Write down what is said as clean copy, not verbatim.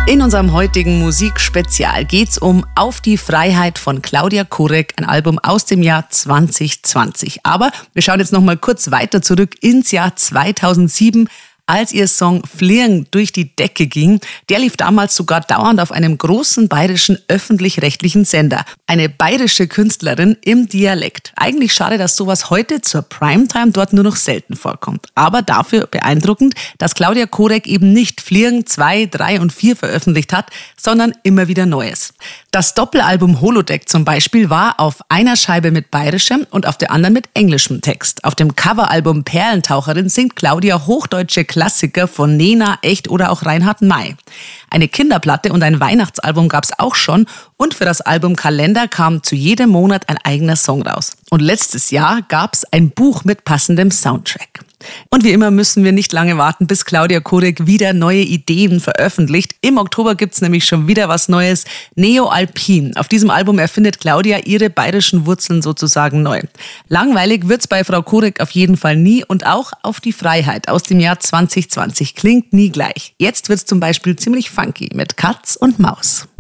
In unserem heutigen Musikspezial geht's um Auf die Freiheit von Claudia Kurek, ein Album aus dem Jahr 2020. Aber wir schauen jetzt noch mal kurz weiter zurück ins Jahr 2007, als ihr Song Fliegen durch die Decke ging. Der lief damals sogar dauernd auf einem großen bayerischen öffentlich-rechtlichen Sender. Eine bayerische Künstlerin im Dialekt. Eigentlich schade, dass sowas heute zur Primetime dort nur noch selten vorkommt. Aber dafür beeindruckend, dass Claudia Kurek eben nicht Fliegen 2, 3 und 4 veröffentlicht hat, sondern immer wieder Neues. Das Doppelalbum Holodeck zum Beispiel war auf einer Scheibe mit bayerischem und auf der anderen mit englischem Text. Auf dem Coveralbum Perlentaucherin singt Claudia hochdeutsche Klassiker von Nena, Echt oder auch Reinhard May. Eine Kinderplatte und ein Weihnachtsalbum gab es auch schon und für das Album Kalender kam zu jedem Monat ein eigener Song raus. Und letztes Jahr gab es ein Buch mit passendem Soundtrack. Und wie immer müssen wir nicht lange warten, bis Claudia Kurek wieder neue Ideen veröffentlicht. Im Oktober gibt's nämlich schon wieder was Neues, Neo Alpin. Auf diesem Album erfindet Claudia ihre bayerischen Wurzeln sozusagen neu. Langweilig wird's bei Frau Kurek auf jeden Fall nie und auch Auf die Freiheit aus dem Jahr 2020 klingt nie gleich. Jetzt wird's zum Beispiel ziemlich funky mit Katz und Maus.